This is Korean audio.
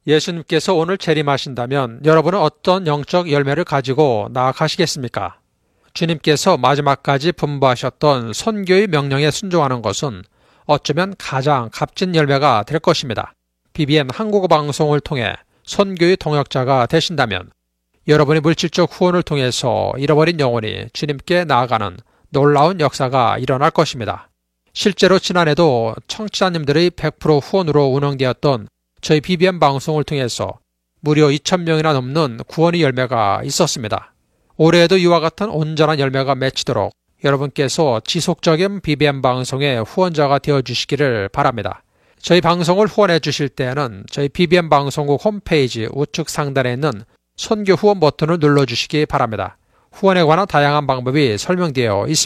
예수님께서 오늘 재림하신다면 여러분은 어떤 영적 열매를 가지고 나아가시겠습니까? 주님께서 마지막까지 분부하셨던 선교의 명령에 순종하는 것은 어쩌면 가장 값진 열매가 될 것입니다. BBN 한국어 방송을 통해 선교의 동역자가 되신다면 여러분의 물질적 후원을 통해서 잃어버린 영혼이 주님께 나아가는 놀라운 역사가 일어날 것입니다. 실제로 지난해도 청취자님들의 100% 후원으로 운영되었던 저희 BBN 방송을 통해서 무려 2,000명이나 넘는 구원의 열매가 있었습니다. 올해에도 이와 같은 온전한 열매가 맺히도록 여러분께서 지속적인 BBN 방송의 후원자가 되어주시기를 바랍니다. 저희 방송을 후원해 주실 때에는 저희 BBN 방송국 홈페이지 우측 상단에 있는 선교 후원 버튼을 눌러주시기 바랍니다. 후원에 관한 다양한 방법이 설명되어 있습니다.